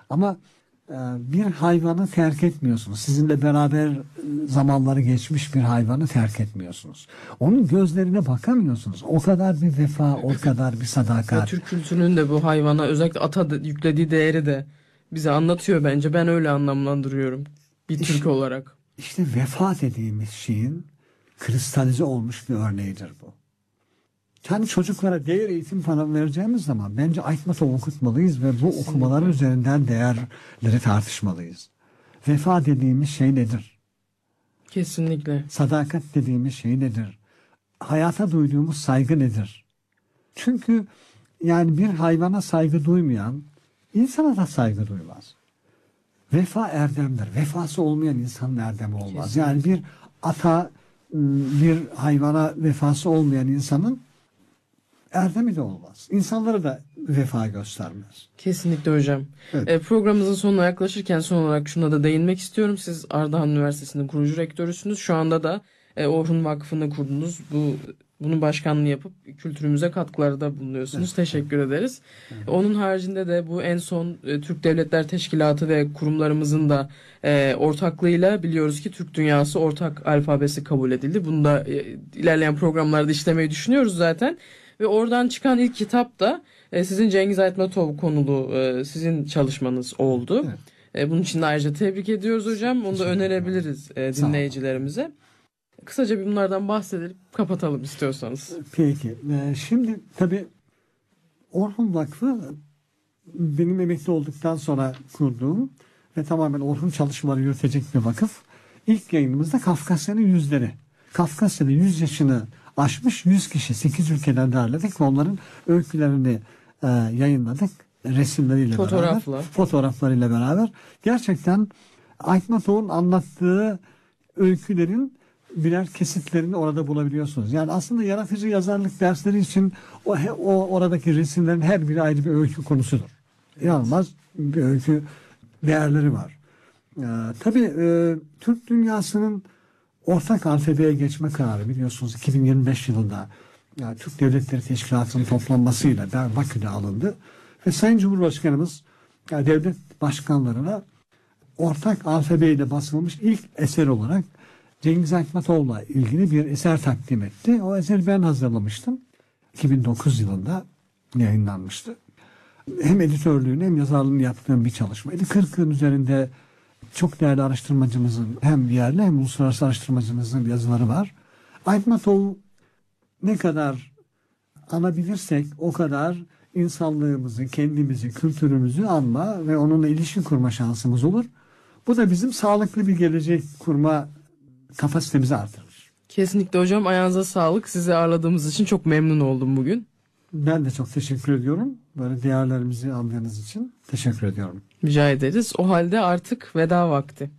Ama bir hayvanı terk etmiyorsunuz. Sizinle beraber zamanları geçmiş bir hayvanı terk etmiyorsunuz. Onun gözlerine bakamıyorsunuz. O kadar bir vefa, o kadar bir sadakat. Türk kültürünün de bu hayvana, özellikle ata yüklediği değeri de bize anlatıyor bence. Ben öyle anlamlandırıyorum bir Türk olarak. İşte vefa dediğimiz şeyin kristalize olmuş bir örneğidir bu. Yani çocuklara değer eğitim falan vereceğimiz zaman bence Aytmatov okutmalıyız ve bu okumaların üzerinden değerleri tartışmalıyız. Vefa dediğimiz şey nedir? Kesinlikle. Sadakat dediğimiz şey nedir? Hayata duyduğumuz saygı nedir? Çünkü yani bir hayvana saygı duymayan insana da saygı duymaz. Vefa erdemdir. Vefası olmayan insanın erdemi olmaz. Kesinlikle. Yani bir ata, bir hayvana vefası olmayan insanın erdemi de olmaz. İnsanlara da vefa göstermez. Kesinlikle hocam. Evet. Programımızın sonuna yaklaşırken son olarak şuna da değinmek istiyorum. Siz Ardahan Üniversitesi'nin kurucu rektörüsünüz. Şu anda da Orhun Vakfı'nı kurdunuz. Bunun başkanlığı yapıp kültürümüze katkılarda bulunuyorsunuz. Evet. Teşekkür ederiz. Evet. Onun haricinde de bu en son Türk Devletler Teşkilatı ve kurumlarımızın da ortaklığıyla biliyoruz ki Türk Dünyası ortak alfabesi kabul edildi. Bunu da ilerleyen programlarda işlemeyi düşünüyoruz zaten. Ve oradan çıkan ilk kitap da sizin Cengiz Aytmatov konulu sizin çalışmanız oldu. Evet. Bunun için de ayrıca tebrik ediyoruz hocam. Onu da önerebiliriz dinleyicilerimize. Kısaca bir bunlardan bahsedelim, kapatalım istiyorsanız. Peki. Şimdi tabii Orhun Vakfı benim emekli olduktan sonra kurduğum ve tamamen Orhun çalışmaları yürütecek bir vakıf. İlk yayınımızda Kafkasya'nın yüzleri. Kafkasya'da 100 yaşını aşmış 100 kişi 8 ülkeden derledik ve onların öykülerini yayınladık. Resimleriyle beraber, fotoğraflarıyla beraber. Gerçekten Aytmatov'un anlattığı öykülerin birer kesitlerini orada bulabiliyorsunuz. Yani aslında yaratıcı yazarlık dersleri için o oradaki resimlerin her biri ayrı bir öykü konusudur. İnanılmaz bir öykü değerleri var. Tabii Türk dünyasının ortak alfabeye geçme kararı biliyorsunuz 2025 yılında yani Türk Devletleri Teşkilatı'nın toplanmasıyla Bakü'de alındı. Ve Sayın Cumhurbaşkanımız yani devlet başkanlarına ortak alfabeyle basılmış ilk eser olarak Cengiz Aytmatov'la ilgili bir eser takdim etti. O eseri ben hazırlamıştım. 2009 yılında yayınlanmıştı. Hem editörlüğünü hem yazarlığını yaptığım bir çalışmaydı. 40'ın üzerinde çok değerli araştırmacımızın hem yerli hem uluslararası araştırmacımızın yazıları var. Aytmatov ne kadar anabilirsek o kadar insanlığımızı, kendimizi, kültürümüzü anma ve onunla ilişki kurma şansımız olur. Bu da bizim sağlıklı bir gelecek kurma kapasitemizi artırır. Kesinlikle hocam, ayağınıza sağlık. Sizi ağırladığımız için çok memnun oldum bugün. Ben de çok teşekkür ediyorum. Böyle değerlerimizi anladığınız için teşekkür ediyorum. Rica ederiz. O halde artık veda vakti.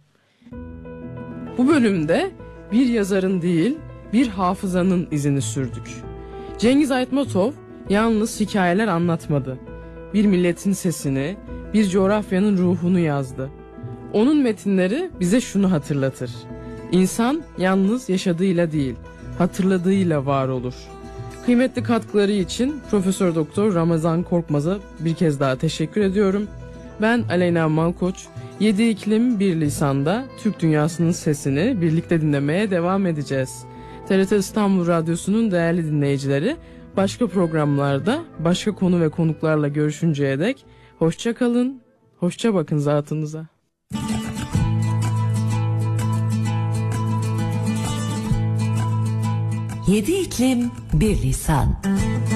Bu bölümde bir yazarın değil, bir hafızanın izini sürdük. Cengiz Aytmatov yalnız hikayeler anlatmadı. Bir milletin sesini, bir coğrafyanın ruhunu yazdı. Onun metinleri bize şunu hatırlatır. İnsan yalnız yaşadığıyla değil, hatırladığıyla var olur. Kıymetli katkıları için Profesör Doktor Ramazan Korkmaz'a bir kez daha teşekkür ediyorum. Ben Aleyna Malkoç. 7 iklim bir lisanda Türk dünyasının sesini birlikte dinlemeye devam edeceğiz. TRT İstanbul Radyosu'nun değerli dinleyicileri, başka programlarda başka konu ve konuklarla görüşünceye dek hoşça kalın, hoşça bakın zatınıza. Yedi iklim bir lisan.